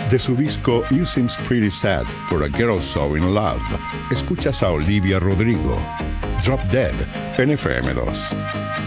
De su disco You Seems Pretty Sad for a Girl So in Love, escuchas a Olivia Rodrigo, Drop Dead en FM2.